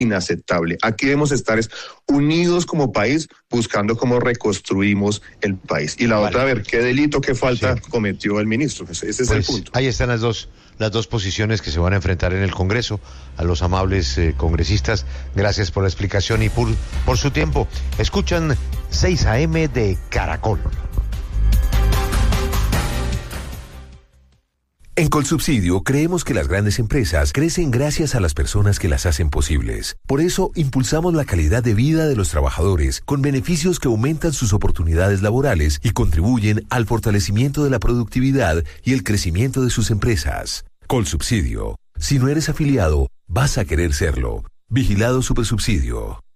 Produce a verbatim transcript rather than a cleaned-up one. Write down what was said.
inaceptable. Aquí debemos estar es, unidos como país, buscando cómo reconstruimos el país. Y la vale. otra, a ver, qué delito, qué falta sí. cometió el ministro. Ese, ese pues, es el punto. Ahí están las dos, las dos posiciones que se van a enfrentar en el Congreso. A los amables eh, congresistas, gracias por la explicación y por, por su tiempo. Escuchan seis a eme de Caracol. En Colsubsidio creemos que las grandes empresas crecen gracias a las personas que las hacen posibles. Por eso impulsamos la calidad de vida de los trabajadores con beneficios que aumentan sus oportunidades laborales y contribuyen al fortalecimiento de la productividad y el crecimiento de sus empresas. Colsubsidio. Si no eres afiliado, vas a querer serlo. Vigilado Supersubsidio.